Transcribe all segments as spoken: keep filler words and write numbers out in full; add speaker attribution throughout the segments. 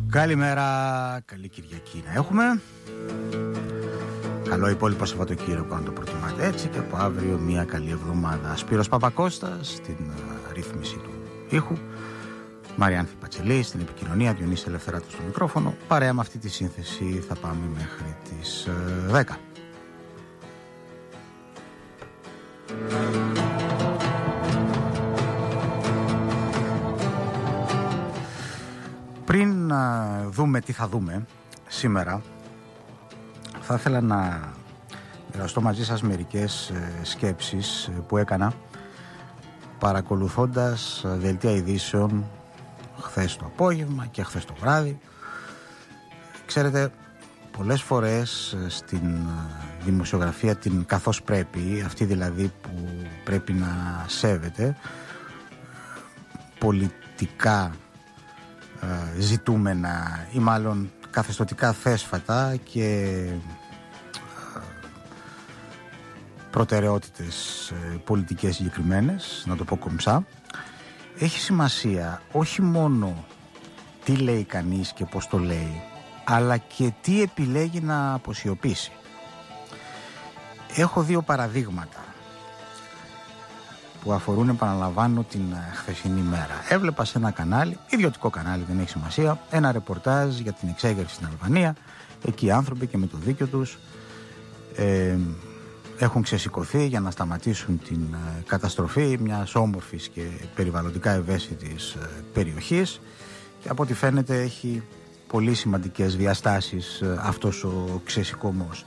Speaker 1: Καλημέρα, καλή Κυριακή να έχουμε. Καλό υπόλοιπο Σαββατοκύριακο αν το προτιμάτε έτσι, και από αύριο μια καλή εβδομάδα. Σπύρος Παπακώστας στην uh, ρύθμιση του ήχου, Μαριάνθη Πατσελή στην επικοινωνία, Διονύσης Ελευθεράτος στο μικρόφωνο. Παρέα με αυτή τη σύνθεση θα πάμε μέχρι τις uh, δέκα. Πριν να δούμε τι θα δούμε σήμερα, θα ήθελα να μοιραστώ μαζί σας μερικές σκέψεις που έκανα παρακολουθώντας δελτία ειδήσεων χθες το απόγευμα και χθες το βράδυ. Ξέρετε, πολλές φορές στην δημοσιογραφία την καθώς πρέπει, αυτή δηλαδή που πρέπει να σέβεται πολιτικά ζητούμενα ή μάλλον καθεστωτικά θέσφατα και προτεραιότητες πολιτικές συγκεκριμένες, να το πω κομψά, έχει σημασία όχι μόνο τι λέει κανείς και πώς το λέει, αλλά και τι επιλέγει να αποσιωπήσει. Έχω δύο παραδείγματα που αφορούν, επαναλαμβάνω, την χθεσινή μέρα. Έβλεπα σε ένα κανάλι, ιδιωτικό κανάλι, δεν έχει σημασία, ένα ρεπορτάζ για την εξέγερση στην Αλβανία. Εκεί οι άνθρωποι και με το δίκιο τους ε, έχουν ξεσηκωθεί για να σταματήσουν την ε, καταστροφή μιας όμορφης και περιβαλλοντικά ευαίσθητης ε, περιοχής, και από ό,τι φαίνεται έχει πολύ σημαντικές διαστάσεις ε, αυτός ο ξεσηκωμός.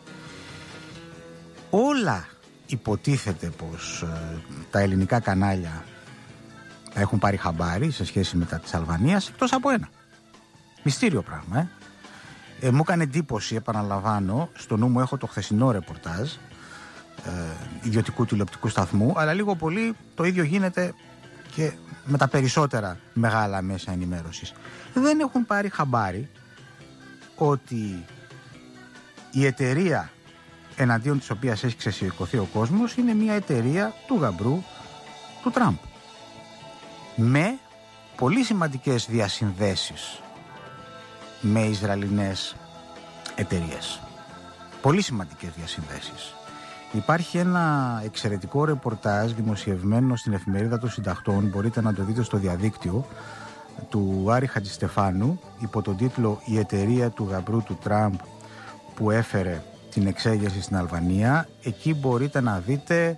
Speaker 1: Όλα υποτίθεται πως ε, τα ελληνικά κανάλια έχουν πάρει χαμπάρι σε σχέση με τα της Αλβανίας, εκτός από ένα. Μυστήριο πράγμα, ε. ε μου έκανε εντύπωση, επαναλαμβάνω, στο νου μου έχω το χθεσινό ρεπορτάζ ε, ιδιωτικού τηλεοπτικού σταθμού, αλλά λίγο πολύ το ίδιο γίνεται και με τα περισσότερα μεγάλα μέσα ενημέρωσης. Δεν έχουν πάρει χαμπάρι ότι η εταιρεία εναντίον της οποίας έχει ξεσηκωθεί ο κόσμος είναι μια εταιρεία του γαμπρού του Τραμπ, με πολύ σημαντικές διασυνδέσεις με Ισραηλινές εταιρείες. Πολύ σημαντικές διασυνδέσεις. Υπάρχει ένα εξαιρετικό ρεπορτάζ δημοσιευμένο στην εφημερίδα των Συντακτών, μπορείτε να το δείτε στο διαδίκτυο, του Άρη Χατζηστεφάνου, υπό τον τίτλο «Η εταιρεία του γαμπρού του Τραμπ που έφερε την εξέγερση στην Αλβανία». Εκεί μπορείτε να δείτε